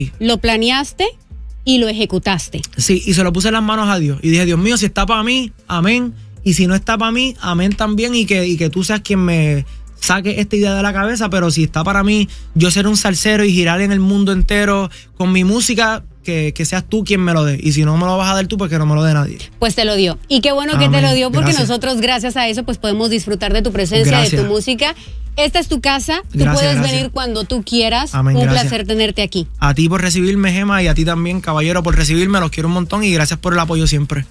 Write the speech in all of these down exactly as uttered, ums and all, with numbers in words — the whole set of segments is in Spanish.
Lo planeaste y lo ejecutaste. Sí, y se lo puse en las manos a Dios. Y dije, Dios mío, si está para mí, amén. Y si no está para mí, amén también. Y que, y que tú seas quien me saque esta idea de la cabeza. Pero si está para mí, yo ser un salsero y girar en el mundo entero con mi música, que, que seas tú quien me lo dé. Y si no me lo vas a dar tú, pues que no me lo dé nadie. Pues te lo dio. Y qué bueno amén. Que te lo dio, porque gracias. Nosotros, gracias a eso, pues podemos disfrutar de tu presencia, gracias. De tu música. Esta es tu casa, tú gracias, puedes gracias. Venir cuando tú quieras. Amén, un gracias. Placer tenerte aquí. A ti por recibirme, Gema, y a ti también, caballero, por recibirme. Los quiero un montón y gracias por el apoyo siempre.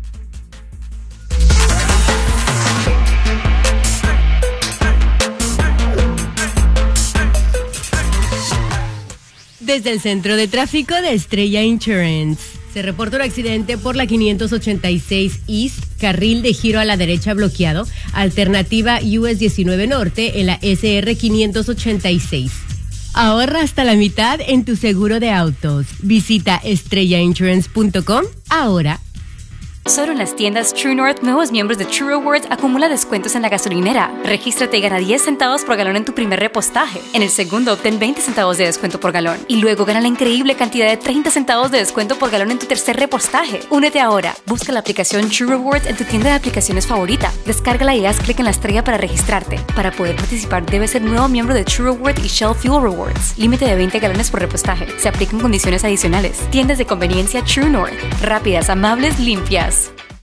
Desde el centro de tráfico de Estrella Insurance. Se reporta un accidente por la quinientos ochenta y seis East, carril de giro a la derecha bloqueado, alternativa U S diecinueve Norte en la S R quinientos ochenta y seis. Ahorra hasta la mitad en tu seguro de autos. Visita estrella insurance punto com ahora. Solo en las tiendas True North, nuevos miembros de True Rewards acumula descuentos en la gasolinera. Regístrate y gana diez centavos por galón en tu primer repostaje. En el segundo, obtén veinte centavos de descuento por galón. Y luego gana la increíble cantidad de treinta centavos de descuento por galón en tu tercer repostaje. Únete ahora. Busca la aplicación True Rewards en tu tienda de aplicaciones favorita. Descárgala y haz clic en la estrella para registrarte. Para poder participar, debes ser nuevo miembro de True Rewards y Shell Fuel Rewards. Límite de veinte galones por repostaje. Se aplican condiciones adicionales. Tiendas de conveniencia True North. Rápidas, amables, limpias.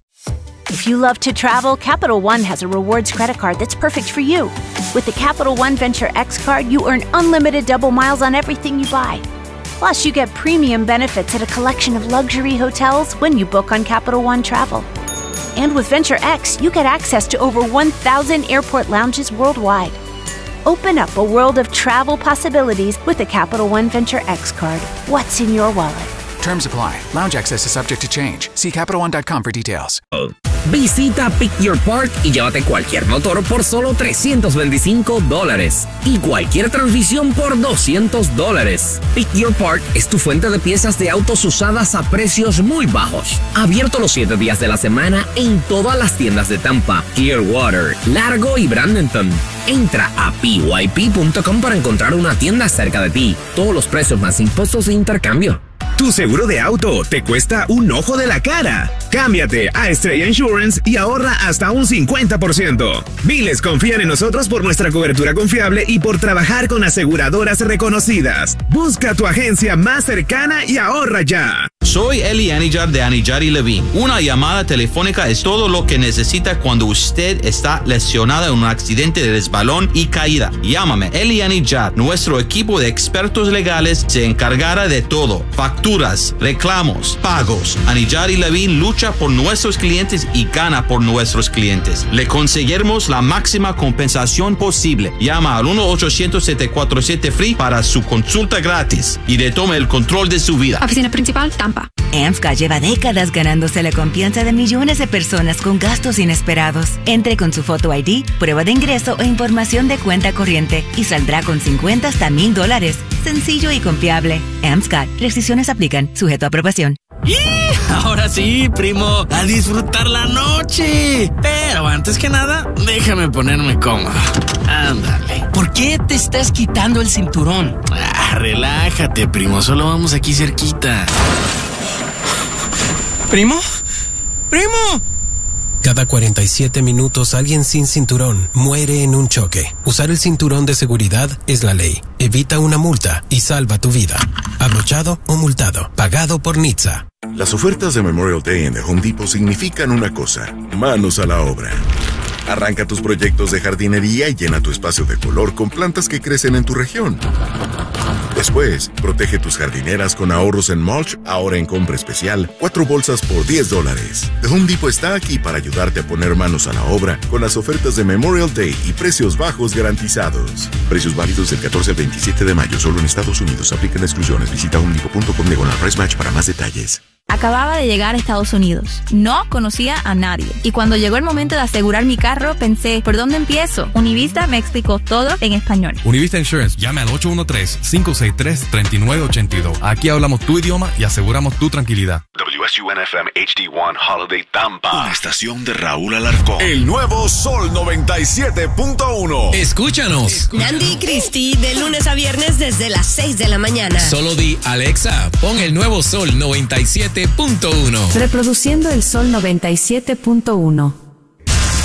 If you love to travel, Capital One has a rewards credit card that's perfect for you. With the Capital One Venture X card, you earn unlimited double miles on everything you buy. Plus, you get premium benefits at a collection of luxury hotels when you book on Capital One Travel. And with Venture X, you get access to over one thousand airport lounges worldwide. Open up a world of travel possibilities with the Capital One Venture X card. What's in your wallet? Terms apply. Lounge access is subject to change. See Capital One dot com for details. Visita Pick Your Part y llévate cualquier motor por solo trescientos veinticinco dólares y cualquier transmisión por doscientos dólares. Pick Your Part es tu fuente de piezas de autos usadas a precios muy bajos. Abierto los siete días de la semana en todas las tiendas de Tampa, Clearwater, Largo y Bradenton. Entra a P Y P punto com para encontrar una tienda cerca de ti. Todos los precios más impuestos de intercambio. Tu seguro de auto te cuesta un ojo de la cara. Cámbiate a Estrella Insurance y ahorra hasta un cincuenta por ciento. Miles confían en nosotros por nuestra cobertura confiable y por trabajar con aseguradoras reconocidas. Busca tu agencia más cercana y ahorra ya. Soy Eli Anijar de Anijar y Levine. Una llamada telefónica es todo lo que necesita cuando usted está lesionada en un accidente de resbalón y caída. Llámame, Eli Anijar. Nuestro equipo de expertos legales se encargará de todo. Facturas, reclamos, pagos. Anijar y Levine lucha por nuestros clientes y gana por nuestros clientes. Le conseguiremos la máxima compensación posible. Llama al uno ochocientos siete cuatro siete F R E E para su consulta gratis y retome el control de su vida. Oficina principal, Tampa. AMSCA lleva décadas ganándose la confianza de millones de personas con gastos inesperados. Entre con su foto I D, prueba de ingreso e información de cuenta corriente y saldrá con cincuenta hasta mil dólares. Sencillo y confiable. AMSCA. Restricciones aplican. Sujeto a aprobación. ¡Y! Ahora sí, primo, a disfrutar la noche. Pero antes que nada, déjame ponerme cómodo. Ándale. ¿Por qué te estás quitando el cinturón? Ah, relájate, primo. Solo vamos aquí cerquita. ¿Primo? ¡Primo! Cada cuarenta y siete minutos alguien sin cinturón muere en un choque. Usar el cinturón de seguridad es la ley. Evita una multa y salva tu vida. Abrochado o multado. Pagado por N H T S A. Las ofertas de Memorial Day en The Home Depot significan una cosa: manos a la obra. Arranca tus proyectos de jardinería y llena tu espacio de color con plantas que crecen en tu región. Después, protege tus jardineras con ahorros en mulch, ahora en compra especial, cuatro bolsas por diez dólares. The Home Depot está aquí para ayudarte a poner manos a la obra con las ofertas de Memorial Day y precios bajos garantizados. Precios válidos del catorce al veintisiete de mayo, solo en Estados Unidos. Aplican exclusiones. Visita home depot punto com diagonal price match para más detalles. Acababa de llegar a Estados Unidos. No conocía a nadie. Y cuando llegó el momento de asegurar mi carro, pensé, ¿por dónde empiezo? Univista me explicó todo en español. Univista Insurance. Llame al ocho uno tres, cinco seis tres, tres nueve ocho dos. Aquí hablamos tu idioma y aseguramos tu tranquilidad. W W N F M H D uno Holiday Tampa. Una estación de Raúl Alarcón. El nuevo Sol noventa y siete punto uno. Escúchanos. Escúchanos. Nandi y Cristi, de lunes a viernes desde las seis de la mañana. Solo di, Alexa, pon el nuevo Sol noventa y siete punto uno. Reproduciendo el Sol noventa y siete punto uno.